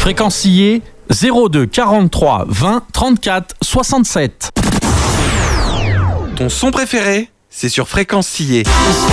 Fréquencier 02 43 20 34 67. Ton son préféré, c'est sur Fréquencier.